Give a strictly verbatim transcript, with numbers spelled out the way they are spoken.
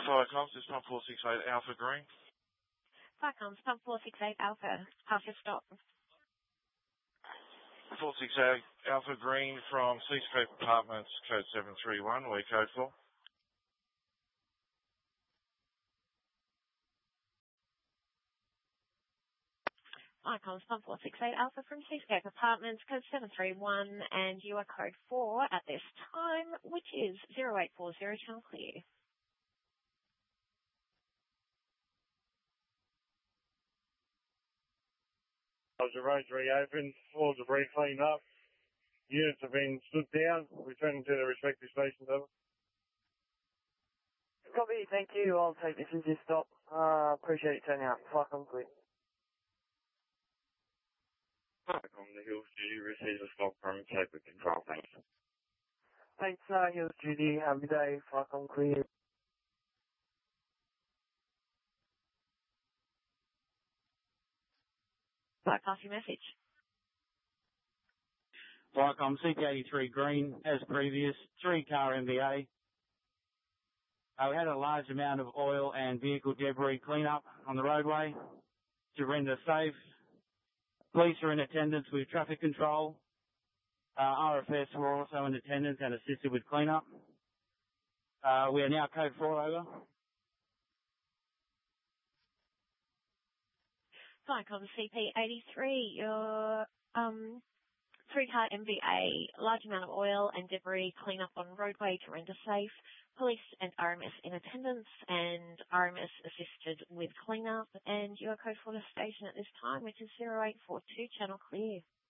Firecoms, it's one four six eight Alpha Green. Firecoms, one four six eight Alpha. Pass your stop. four six eight Alpha Green from Seascape Apartments, code seven three one, where code for? Firecoms, one four six eight Alpha from Seascape Apartments, code seven three one, and you are code four at this time, which is zero eight four zero, channel clear. The roads reopened, all debris cleaned up, units have been stood down, returning to their respective stations. Over. Copy, thank you. I'll take this as your stop. Uh, appreciate you turning out. Firecom, clear. Firecom, the Hills Duty receives a stop from Taper Control, thanks. Thanks, uh, Hills Duty. Have a good day. Firecom, clear. Right, pass your message. Firecom, C P eighty-three Green, as previous, three car M V A. Uh, we had a large amount of oil and vehicle debris clean-up on the roadway to render safe. Police are in attendance with traffic control. Uh, R F S were also in attendance and assisted with clean-up. Uh, we are now code four, over. Firecom, C P eighty-three, your um, three-car M V A, large amount of oil and debris clean-up on roadway to render safe. Police and R M S in attendance, and R M S assisted with clean-up, and you are code for the station at this time, which is zero eight four two, channel clear.